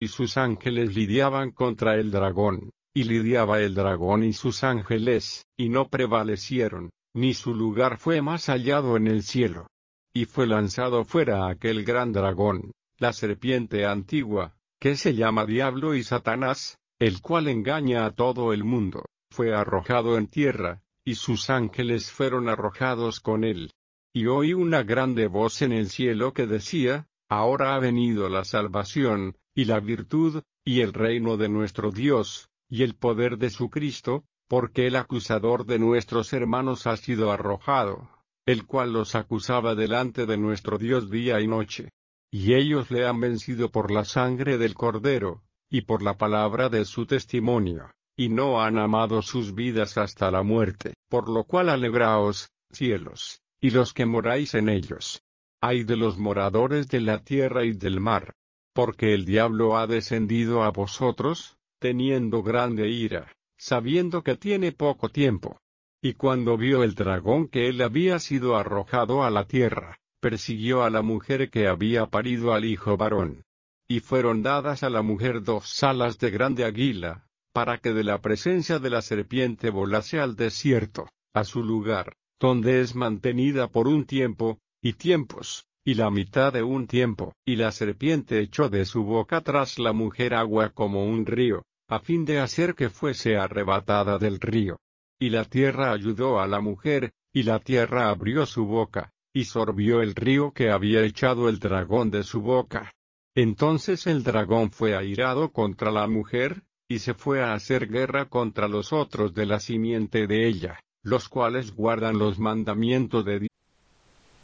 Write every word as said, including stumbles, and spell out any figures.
y sus ángeles lidiaban contra el dragón, y lidiaba el dragón y sus ángeles, y no prevalecieron, ni su lugar fue más hallado en el cielo. Y fue lanzado fuera aquel gran dragón, la serpiente antigua, que se llama Diablo y Satanás, el cual engaña a todo el mundo, fue arrojado en tierra, y sus ángeles fueron arrojados con él. Y oí una grande voz en el cielo que decía: Ahora ha venido la salvación, y la virtud, y el reino de nuestro Dios, y el poder de su Cristo, porque el acusador de nuestros hermanos ha sido arrojado, el cual los acusaba delante de nuestro Dios día y noche. Y ellos le han vencido por la sangre del Cordero, y por la palabra de su testimonio, y no han amado sus vidas hasta la muerte. Por lo cual alegraos, cielos, y los que moráis en ellos. Ay de los moradores de la tierra y del mar, porque el diablo ha descendido a vosotros, teniendo grande ira, sabiendo que tiene poco tiempo. Y cuando vio el dragón que él había sido arrojado a la tierra, persiguió a la mujer que había parido al hijo varón. Y fueron dadas a la mujer dos alas de grande águila, para que de la presencia de la serpiente volase al desierto, a su lugar, donde es mantenida por un tiempo, y tiempos, y la mitad de un tiempo. Y la serpiente echó de su boca tras la mujer agua como un río, a fin de hacer que fuese arrebatada del río. Y la tierra ayudó a la mujer, y la tierra abrió su boca, y sorbió el río que había echado el dragón de su boca. Entonces el dragón fue airado contra la mujer, y se fue a hacer guerra contra los otros de la simiente de ella, los cuales guardan los mandamientos de Dios